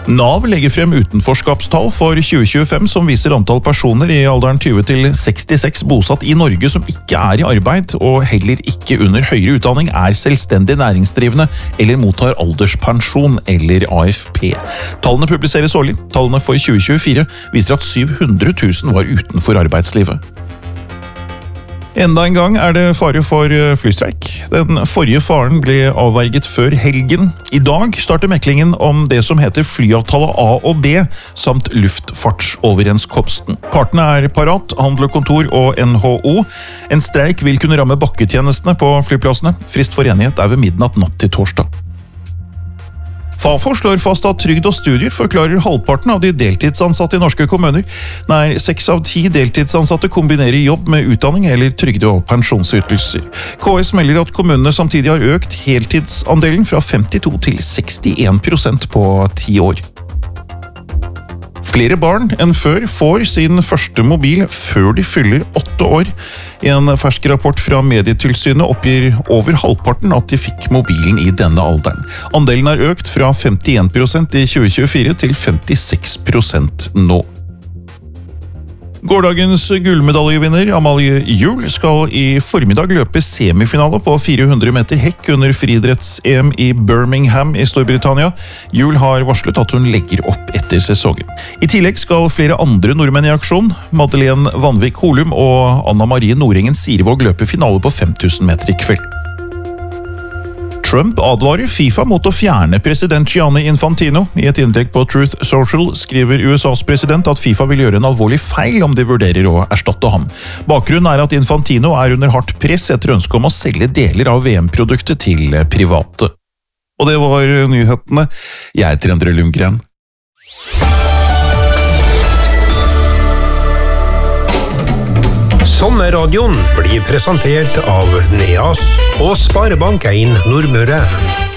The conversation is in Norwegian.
NAV legger frem utenforskapstall for 2025 som viser antall personer i alderen 20 til 66 bosatt i Norge som ikke er i arbeid og heller ikke under høyere utdanning er selvstendig næringsdrivende eller mottar alderspensjon eller AFP. Tallene publiseres årlig. Tallene for 2024 viser at 700 000 var utenfor arbeidslivet. Enda en gang er det fare for flystreik. Den forrige faren ble avverget før helgen. I dag starter meklingen om det som heter flyavtale A og B, samt luftfartsoverenskomsten. Partene er Parat, Handel og Kontor og NHO. En streik vil kunne ramme bakketjenestene på flyplassene. Frist for enighet er ved midnatt natt til torsdag. Fafo slår fast at trygd og studier forklarer halvparten av de deltidsansatte i norske kommuner. Nær 6 av 10 deltidsansatte kombinerer jobb med utdanning eller trygde- og pensjonsytelser. KS melder at kommunene samtidig har økt heltidsandelen fra 52 til 61% på 10 år. Flere barn enn før får sin første mobil før de fyller 8 år. En fersk rapport fra Medietilsynet oppgir over halvparten at de fikk mobilen i denne alderen. Andelen har økt fra 51% i 2024 til 56% nå. Gårdagens gullmedaljevinner Amalie Juul skal i formiddag løpe semifinale på 400 meter hekk under friidretts-EM i Birmingham i Storbritannia. Juul har varslet at hun legger opp etter sesongen. I tillegg skal flere andre nordmenn i aksjon. Madeleine Vanvik Holum og Anna Marie Nordengen Sirevåg løper finale på 5000 meter i kveld. Trump advarer FIFA mot å fjerne president Gianni Infantino. I et innlegg på Truth Social skriver USAs president at FIFA vil gjøre en alvorlig feil om de vurderer å erstatte ham. Bakgrunnen er at Infantino er under hardt press etter ønske om å selge deler av VM-produktet til private. Og det var nyhetene. Jeg heter Endre Lundgren. Sommerradioen blir presentert av NEAS og Sparebank 1 Nordmøre.